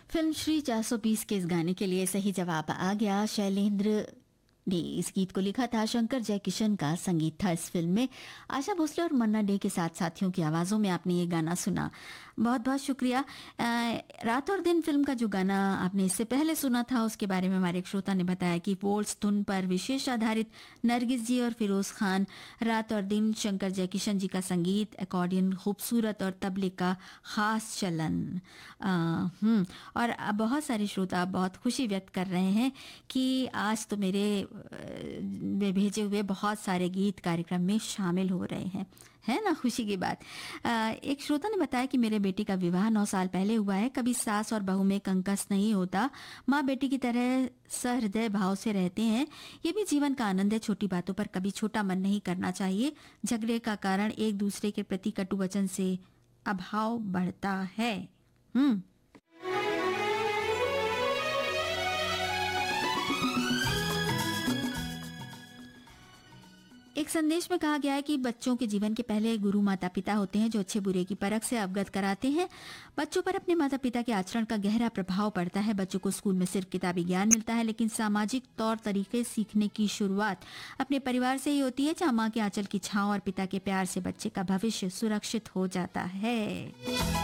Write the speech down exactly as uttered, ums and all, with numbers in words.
Film Shri चार सौ बीस के इस गाने के लिए सही जवाब आ गया। शैलेंद्र ने इस गीत को लिखा था, शंकर जयकिशन का संगीत था इस फिल्म में। आशा भोसले और मन्ना डे के साथ साथियों की आवाज़ों में आपने ये गाना सुना, बहुत बहुत शुक्रिया। अ, रात और दिन फिल्म का जो गाना आपने इससे पहले सुना था उसके बारे में हमारे एक श्रोता ने बताया कि वोल्स धुन पर विशेष आधारित नरगिस जी और फिरोज खान, रात और दिन शंकर जयकिशन जी का संगीत, अकॉर्डियन खूबसूरत और तबले का खास चलन। अ, हम्म और बहुत सारे श्रोता बहुत खुशी व्यक्त कर रहे हैं कि आज तो मेरे में भेजे हुए बहुत सारे गीत कार्यक्रम में शामिल हो रहे हैं, है ना खुशी की बात। अ, एक श्रोता ने बताया कि मेरे बेटे का विवाह नौ साल पहले हुआ है। कभी सास और बहू में कंकस नहीं होता, माँ बेटी की तरह सहृदय भाव से रहते हैं। ये भी जीवन का आनंद है। छोटी बातों पर कभी छोटा मन नहीं करना चाहिए। झगड़े का कारण एक दूसरे के प्रति कटु वचन से अभाव बढ़ता है। हम्म एक संदेश में कहा गया है कि बच्चों के जीवन के पहले गुरु माता पिता होते हैं, जो अच्छे बुरे की परख से अवगत कराते हैं। बच्चों पर अपने माता पिता के आचरण का गहरा प्रभाव पड़ता है। बच्चों को स्कूल में सिर्फ किताबी ज्ञान मिलता है, लेकिन सामाजिक तौर तरीके सीखने की शुरुआत अपने परिवार से ही होती है। जहाँ माँ के आंचल की छांव और पिता के प्यार से बच्चे का भविष्य सुरक्षित हो जाता है।